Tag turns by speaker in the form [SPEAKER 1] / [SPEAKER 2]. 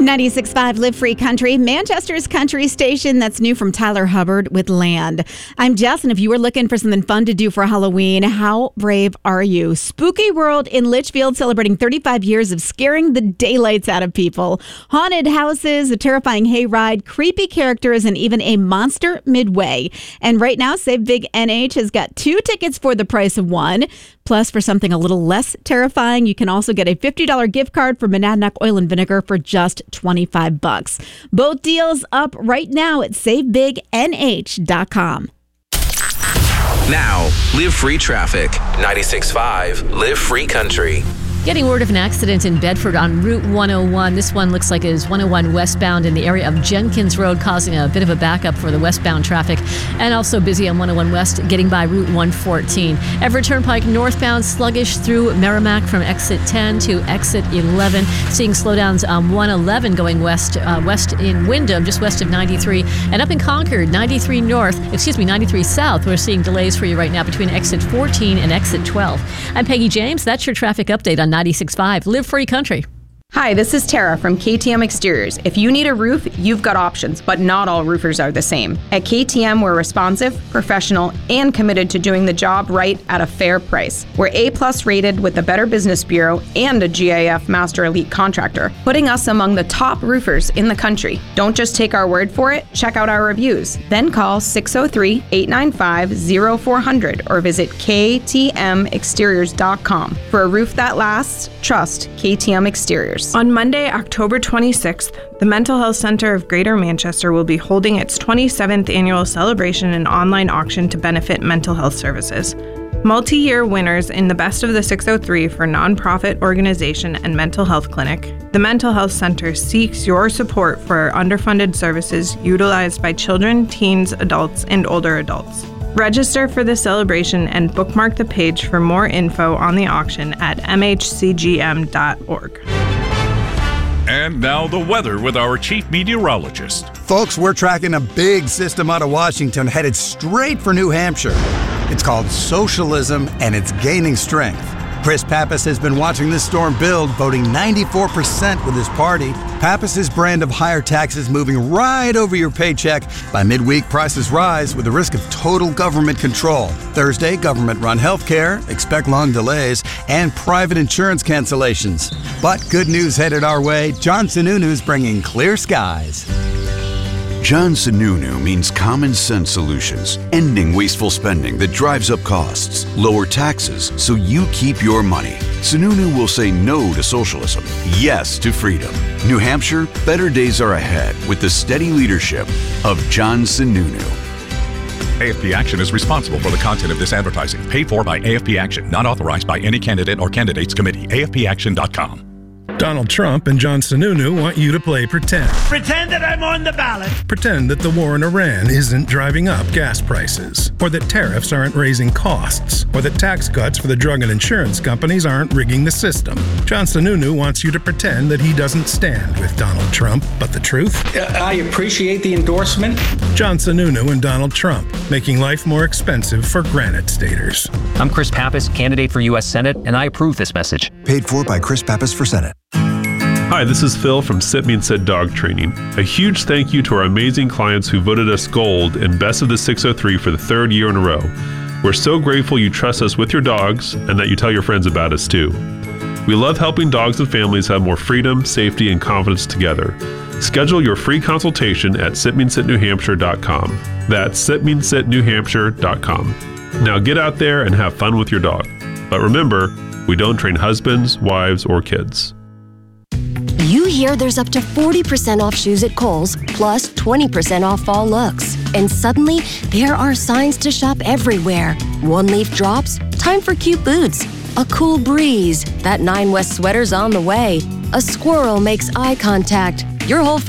[SPEAKER 1] 96.5 Live Free Country, Manchester's country station that's new from Tyler Hubbard with Land. I'm Jess, and if you were looking for something fun to do for Halloween, how brave are you? Spooky World in Litchfield celebrating 35 years of scaring the daylights out of people. Haunted houses, a terrifying hayride, creepy characters, and even a monster midway. And right now, Save Big NH has got 2 tickets for the price of 1. Plus, for something a little less terrifying, you can also get a $50 gift card for Monadnock Oil and Vinegar for just $25. Both deals up right now at SaveBigNH.com.
[SPEAKER 2] Now, Live Free Traffic. 96.5 Live Free Country.
[SPEAKER 3] Getting word of an accident in Bedford on Route 101. This one looks like it is 101 westbound in the area of Jenkins Road, causing a bit of a backup for the westbound traffic. And also busy on 101 West, getting by Route 114. Everett Turnpike northbound, sluggish through Merrimack from exit 10 to exit 11. Seeing slowdowns on 111 going west in Windham, just west of 93. And up in Concord, 93 south. We're seeing delays for you right now between exit 14 and exit 12. I'm Peggy James. That's your traffic update on 96.5 Live Free Country.
[SPEAKER 4] Hi, this is Tara from KTM Exteriors. If you need a roof, you've got options, but not all roofers are the same. At KTM, we're responsive, professional, and committed to doing the job right at a fair price. We're A+ rated with the Better Business Bureau and a GIF Master Elite contractor, putting us among the top roofers in the country. Don't just take our word for it, check out our reviews. Then call 603-895-0400 or visit ktmexteriors.com. For a roof that lasts, trust KTM Exteriors.
[SPEAKER 5] On Monday, October 26th, the Mental Health Center of Greater Manchester will be holding its 27th annual celebration and online auction to benefit mental health services. Multi-year winners in the Best of the 603 for nonprofit organization and mental health clinic, the Mental Health Center seeks your support for underfunded services utilized by children, teens, adults, and older adults. Register for the celebration and bookmark the page for more info on the auction at mhcgm.org.
[SPEAKER 6] And now the weather with our chief meteorologist.
[SPEAKER 7] Folks, we're tracking a big system out of Washington headed straight for New Hampshire. It's called socialism, and it's gaining strength. Chris Pappas has been watching this storm build, voting 94% with his party. Pappas's brand of higher taxes moving right over your paycheck. By midweek, prices rise with the risk of total government control. Thursday, government-run health care, expect long delays, and private insurance cancellations. But good news headed our way. John Sununu's bringing clear skies.
[SPEAKER 8] John Sununu means common sense solutions, ending wasteful spending that drives up costs, lower taxes so you keep your money. Sununu will say no to socialism, yes to freedom. New Hampshire, better days are ahead with the steady leadership of John Sununu.
[SPEAKER 6] AFP Action is responsible for the content of this advertising, paid for by AFP Action, not authorized by any candidate or candidates committee. AFPAction.com.
[SPEAKER 9] Donald Trump and John Sununu want you to play pretend.
[SPEAKER 10] Pretend that I'm on the ballot.
[SPEAKER 9] Pretend that the war in Iran isn't driving up gas prices, or that tariffs aren't raising costs, or that tax cuts for the drug and insurance companies aren't rigging the system. John Sununu wants you to pretend that he doesn't stand with Donald Trump, but the truth?
[SPEAKER 10] I appreciate the endorsement.
[SPEAKER 9] John Sununu and Donald Trump, making life more expensive for Granite Staters.
[SPEAKER 11] I'm Chris Pappas, candidate for U.S. Senate, and I approve this message.
[SPEAKER 12] Paid for by Chris Pappas for Senate.
[SPEAKER 13] Hi, this is Phil from Sit Me and Sit Dog Training. A huge thank you to our amazing clients who voted us gold and Best of the 603 for the 3rd year in a row. We're so grateful you trust us with your dogs and that you tell your friends about us too. We love helping dogs and families have more freedom, safety, and confidence together. Schedule your free consultation at sitmeansitnewhampshire.com. That's sitmeansitnewhampshire.com. Now get out there and have fun with your dog. But remember, we don't train husbands, wives, or kids.
[SPEAKER 14] You hear there's up to 40% off shoes at Kohl's, plus 20% off fall looks. And suddenly, there are signs to shop everywhere. One leaf drops, time for cute boots. A cool breeze, that 9 West sweater's on the way. A squirrel makes eye contact. Your whole